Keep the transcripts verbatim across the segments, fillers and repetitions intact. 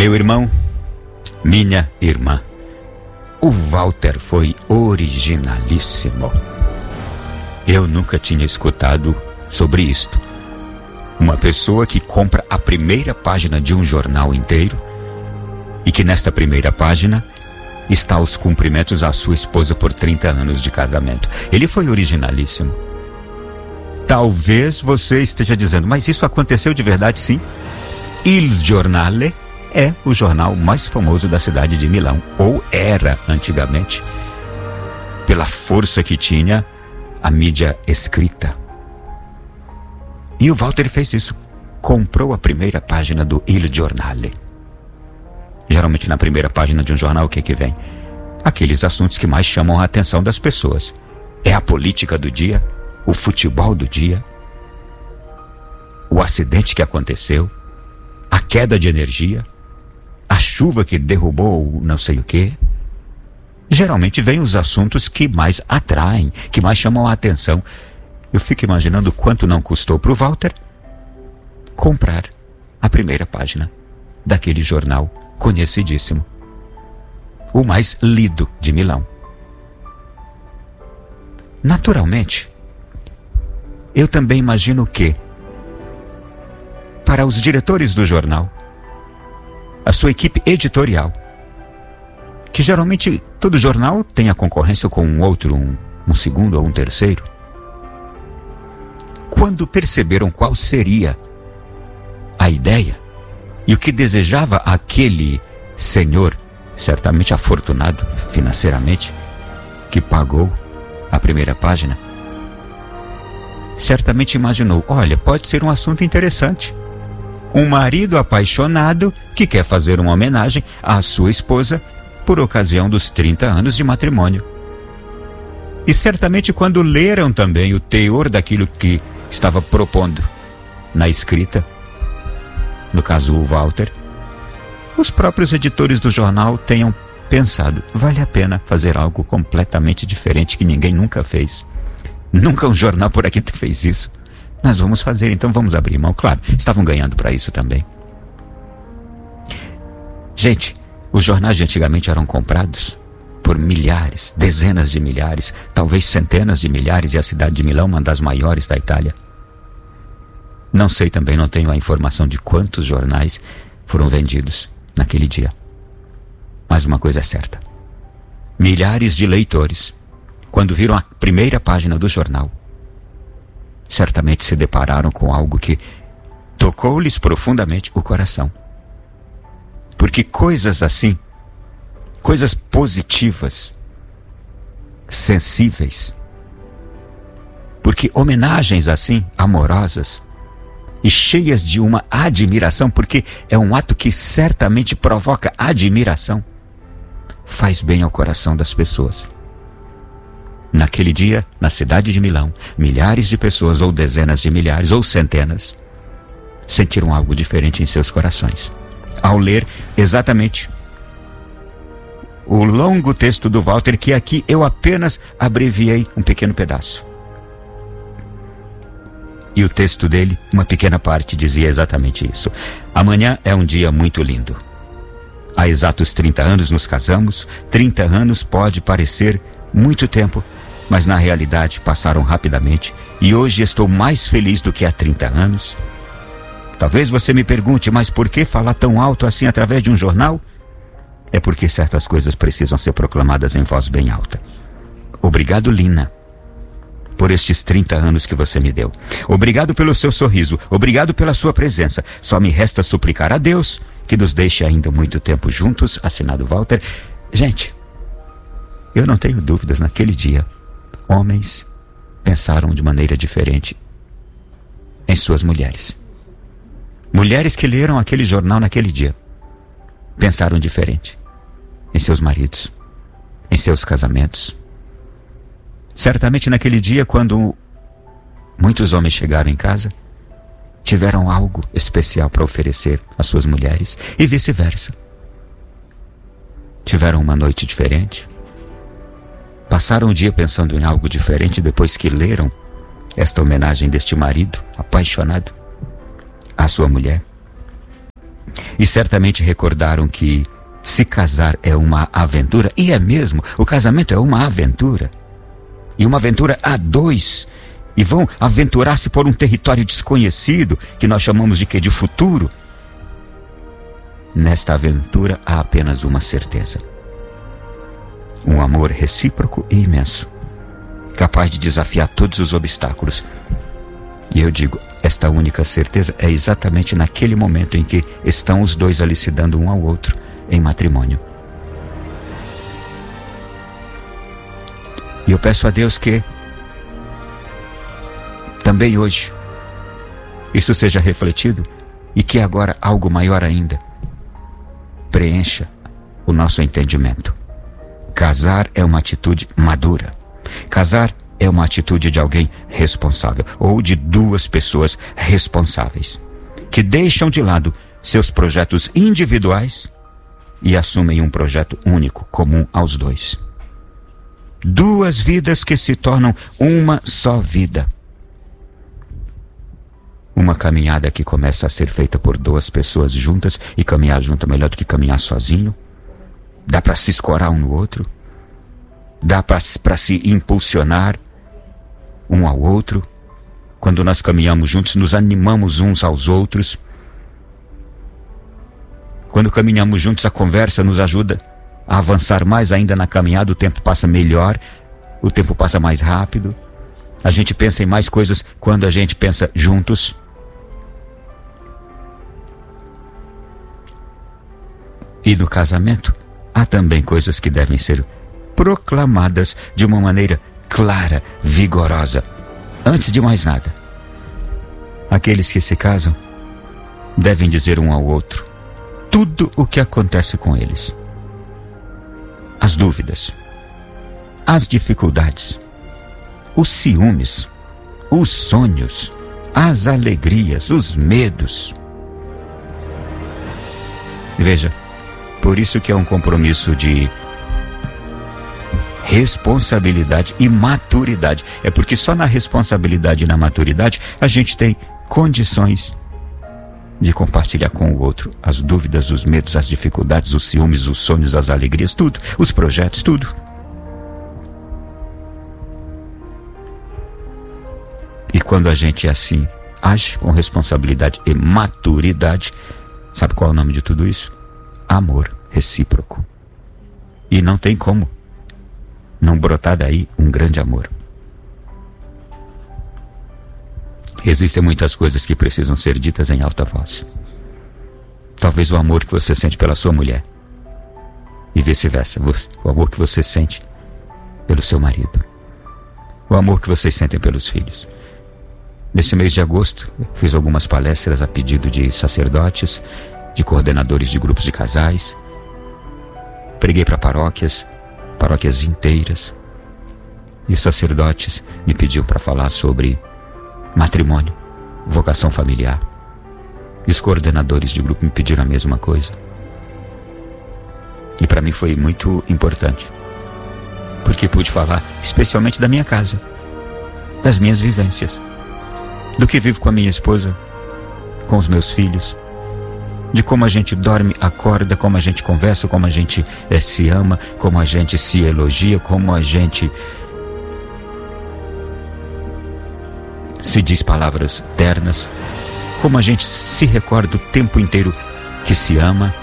Meu irmão, minha irmã, o Walter foi originalíssimo. Eu nunca tinha escutado sobre isto. Uma pessoa que compra a primeira página de um jornal inteiro e que nesta primeira página está os cumprimentos à sua esposa por trinta anos de casamento. Ele foi originalíssimo. Talvez você esteja dizendo, mas isso aconteceu de verdade? Sim. Il Giornale é o jornal mais famoso da cidade de Milão, ou era antigamente, pela força que tinha a mídia escrita. E o Walter fez isso. Comprou a primeira página do Il Giornale. Geralmente na primeira página de um jornal, o que que vem? Aqueles assuntos que mais chamam a atenção das pessoas. É a política do dia, o futebol do dia, o acidente que aconteceu, a queda de energia, a chuva que derrubou não sei o quê. Geralmente vem os assuntos que mais atraem, que mais chamam a atenção. Eu fico imaginando quanto não custou para o Walter comprar a primeira página daquele jornal conhecidíssimo, o mais lido de Milão. Naturalmente, eu também imagino que, para os diretores do jornal, a sua equipe editorial, que geralmente todo jornal tem a concorrência com um outro, um, um segundo ou um terceiro, quando perceberam qual seria a ideia e o que desejava aquele senhor, certamente afortunado financeiramente, que pagou a primeira página, certamente imaginou, olha, pode ser um assunto interessante. Um marido apaixonado que quer fazer uma homenagem à sua esposa por ocasião dos trinta anos de matrimônio. E certamente quando leram também o teor daquilo que estava propondo na escrita, no caso o Walter, os próprios editores do jornal tenham pensado, vale a pena fazer algo completamente diferente que ninguém nunca fez. Nunca um jornal por aqui fez isso. Nós vamos fazer, então vamos abrir mão. Claro, estavam ganhando para isso também. Gente, os jornais de antigamente eram comprados por milhares, dezenas de milhares, talvez centenas de milhares, e a cidade de Milão, uma das maiores da Itália. Não sei também, não tenho a informação de quantos jornais foram vendidos naquele dia. Mas uma coisa é certa. Milhares de leitores, quando viram a primeira página do jornal, certamente se depararam com algo que tocou-lhes profundamente o coração. Porque coisas assim, coisas positivas, sensíveis, porque homenagens assim, amorosas e cheias de uma admiração, porque é um ato que certamente provoca admiração, faz bem ao coração das pessoas. Naquele dia, na cidade de Milão, milhares de pessoas, ou dezenas de milhares, ou centenas, sentiram algo diferente em seus corações, ao ler exatamente o longo texto do Walter, que aqui eu apenas abreviei um pequeno pedaço. E o texto dele, uma pequena parte, dizia exatamente isso. Amanhã é um dia muito lindo. Há exatos trinta anos nos casamos. trinta anos pode parecer muito tempo, mas na realidade passaram rapidamente, e hoje estou mais feliz do que há trinta anos. Talvez você me pergunte, mas por que falar tão alto assim através de um jornal? É porque certas coisas precisam ser proclamadas em voz bem alta. Obrigado, Lina, por estes trinta anos que você me deu. Obrigado pelo seu sorriso. Obrigado pela sua presença. Só me resta suplicar a Deus que nos deixe ainda muito tempo juntos. Assinado Walter. Gente, eu não tenho dúvidas, naquele dia, homens pensaram de maneira diferente em suas mulheres. Mulheres que leram aquele jornal naquele dia pensaram diferente em seus maridos, em seus casamentos. Certamente naquele dia, quando muitos homens chegaram em casa, tiveram algo especial para oferecer às suas mulheres, e vice-versa. Tiveram uma noite diferente, passaram o dia pensando em algo diferente depois que leram esta homenagem deste marido apaixonado à sua mulher. E certamente recordaram que se casar é uma aventura, e é mesmo, o casamento é uma aventura. E uma aventura a dois. E vão aventurar-se por um território desconhecido, que nós chamamos de quê? De futuro. Nesta aventura há apenas uma certeza: um amor recíproco e imenso, capaz de desafiar todos os obstáculos. E eu digo, esta única certeza é exatamente naquele momento em que estão os dois ali se dando um ao outro em matrimônio. E eu peço a Deus que também hoje isso seja refletido, e que agora algo maior ainda preencha o nosso entendimento. Casar é uma atitude madura. Casar é uma atitude de alguém responsável, ou de duas pessoas responsáveis, que deixam de lado seus projetos individuais e assumem um projeto único, comum aos dois. Duas vidas que se tornam uma só vida. Uma caminhada que começa a ser feita por duas pessoas juntas, e caminhar junto é melhor do que caminhar sozinho. Dá para se escorar um no outro. Dá para se impulsionar um ao outro. Quando nós caminhamos juntos, nos animamos uns aos outros. Quando caminhamos juntos, a conversa nos ajuda a avançar mais ainda na caminhada. O tempo passa melhor, o tempo passa mais rápido. A gente pensa em mais coisas quando a gente pensa juntos. E no casamento, há também coisas que devem ser proclamadas de uma maneira clara, vigorosa. Antes de mais nada, aqueles que se casam devem dizer um ao outro tudo o que acontece com eles. As dúvidas, as dificuldades, os ciúmes, os sonhos, as alegrias, os medos. Veja, por isso que é um compromisso de responsabilidade e maturidade. É porque só na responsabilidade e na maturidade a gente tem condições de compartilhar com o outro as dúvidas, os medos, as dificuldades, os ciúmes, os sonhos, as alegrias, tudo, os projetos, tudo. E quando a gente assim age com responsabilidade e maturidade, sabe qual é o nome de tudo isso? Amor recíproco. E não tem como não brotar daí um grande amor. Existem muitas coisas que precisam ser ditas em alta voz. Talvez o amor que você sente pela sua mulher, e vice-versa, o amor que você sente pelo seu marido, o amor que vocês sentem pelos filhos. Nesse mês de agosto, fiz algumas palestras a pedido de sacerdotes, de coordenadores de grupos de casais. Preguei para paróquias, paróquias inteiras. E os sacerdotes me pediam para falar sobre matrimônio, vocação familiar. E os coordenadores de grupo me pediram a mesma coisa. E para mim foi muito importante, porque pude falar especialmente da minha casa, das minhas vivências, do que vivo com a minha esposa, com os meus filhos, de como a gente dorme, acorda, como a gente conversa, como a gente é, se ama, como a gente se elogia, como a gente se diz palavras ternas, como a gente se recorda o tempo inteiro que se ama.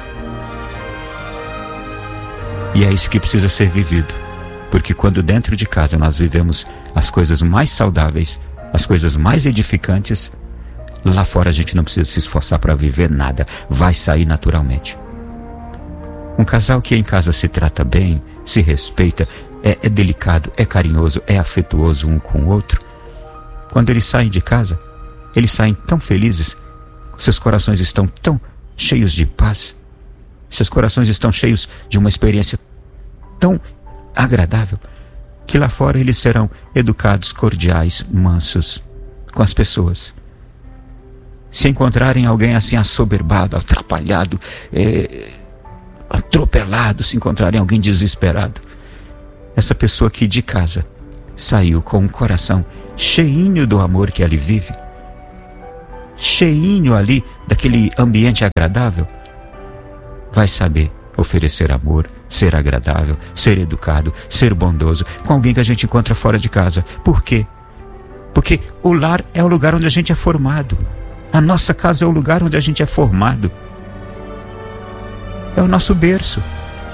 E é isso que precisa ser vivido, porque quando dentro de casa nós vivemos as coisas mais saudáveis, as coisas mais edificantes, lá fora a gente não precisa se esforçar para viver nada, vai sair naturalmente. Um casal que em casa se trata bem, se respeita, é, é delicado, é carinhoso, é afetuoso um com o outro, quando eles saem de casa, eles saem tão felizes, seus corações estão tão cheios de paz, seus corações estão cheios de uma experiência tão agradável, que lá fora eles serão educados, cordiais, mansos com as pessoas. Se encontrarem alguém assim assoberbado, atrapalhado, é, atropelado, se encontrarem alguém desesperado, essa pessoa que de casa saiu com um coração cheinho do amor que ali vive, cheinho ali daquele ambiente agradável, vai saber oferecer amor, ser agradável, ser educado, ser bondoso com alguém que a gente encontra fora de casa. Por quê? Porque o lar é o lugar onde a gente é formado. A nossa casa é o lugar onde a gente é formado. É o nosso berço.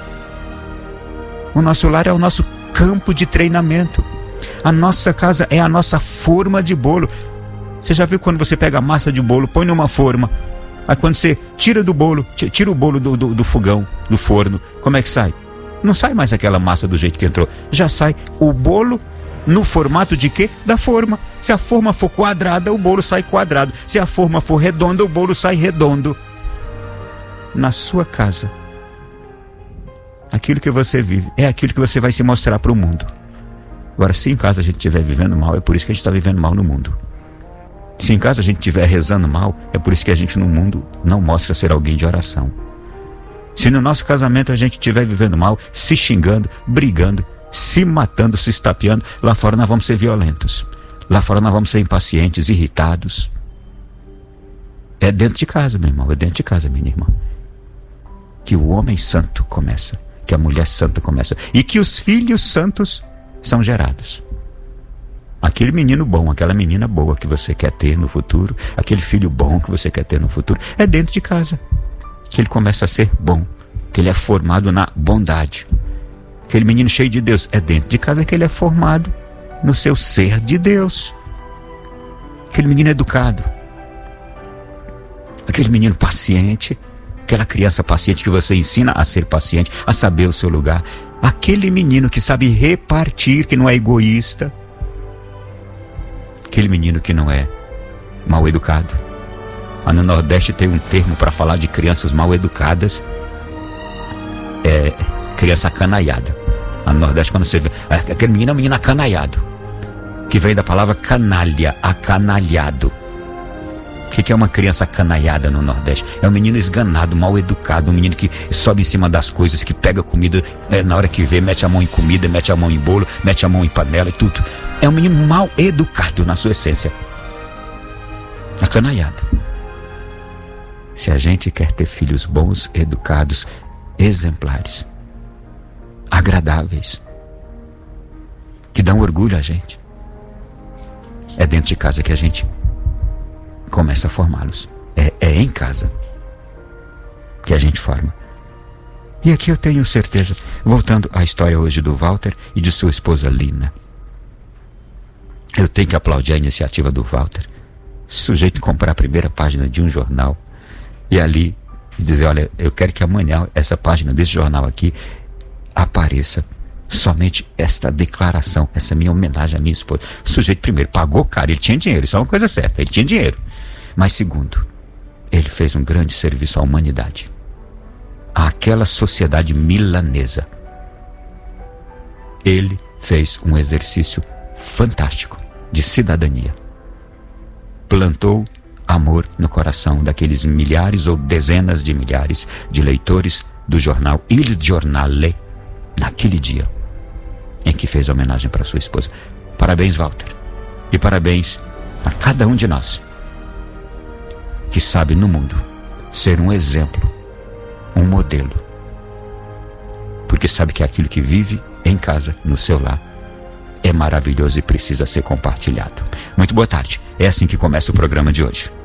O nosso lar é o nosso campo de treinamento. A nossa casa é a nossa forma de bolo. Você já viu quando você pega a massa de bolo, põe numa forma, aí quando você tira do bolo, tira o bolo do, do, do fogão, do forno, como é que sai? Não sai mais aquela massa do jeito que entrou. Já sai o bolo no formato de quê? Da forma. Se a forma for quadrada, o bolo sai quadrado. Se a forma for redonda, o bolo sai redondo. Na sua casa, aquilo que você vive é aquilo que você vai se mostrar para o mundo. Agora, se em casa a gente estiver vivendo mal, é por isso que a gente está vivendo mal no mundo. Se em casa a gente estiver rezando mal, é por isso que a gente no mundo não mostra ser alguém de oração. Se no nosso casamento a gente estiver vivendo mal, se xingando, brigando, se matando, se estapeando, lá fora nós vamos ser violentos. Lá fora nós vamos ser impacientes, irritados. É dentro de casa, meu irmão, é dentro de casa, minha irmã, que o homem santo começa, que a mulher santa começa, e que os filhos santos são gerados. Aquele menino bom, aquela menina boa que você quer ter no futuro, aquele filho bom que você quer ter no futuro, é dentro de casa que ele começa a ser bom, que ele é formado na bondade. Aquele menino cheio de Deus, é dentro de casa que ele é formado no seu ser de Deus. Aquele menino educado, aquele menino paciente, aquela criança paciente que você ensina a ser paciente, a saber o seu lugar. Aquele menino que sabe repartir, que não é egoísta. Aquele menino que não é mal educado. Lá no Nordeste tem um termo para falar de crianças mal educadas. É criança acanaiada. Lá no Nordeste, quando você vê, aquele menino é um menino acanaiado, que vem da palavra canalha, acanalhado. O que é uma criança acanaiada no Nordeste? É um menino esganado, mal educado, um menino que sobe em cima das coisas, que pega comida, é, na hora que vê, mete a mão em comida, mete a mão em bolo, mete a mão em panela e tudo. É um menino mal educado na sua essência. Acanaiado. Se a gente quer ter filhos bons, educados, exemplares, agradáveis, que dão orgulho a gente, é dentro de casa que a gente começa a formá-los. É, é em casa que a gente forma. E aqui eu tenho certeza, voltando à história hoje do Walter e de sua esposa Lina, eu tenho que aplaudir a iniciativa do Walter, sujeito comprar a primeira página de um jornal e ali dizer, olha, eu quero que amanhã essa página desse jornal aqui apareça somente esta declaração, essa minha homenagem à minha esposa. O sujeito primeiro pagou caro, ele tinha dinheiro, isso é uma coisa certa, ele tinha dinheiro. Mas segundo, ele fez um grande serviço à humanidade, àquela sociedade milanesa. Ele fez um exercício fantástico de cidadania. Plantou amor no coração daqueles milhares ou dezenas de milhares de leitores do jornal Il Giornale, naquele dia em que fez homenagem para sua esposa. Parabéns, Walter. E parabéns a cada um de nós que sabe no mundo ser um exemplo, um modelo, porque sabe que aquilo que vive em casa, no seu lar, é maravilhoso e precisa ser compartilhado. Muito boa tarde. É assim que começa o programa de hoje.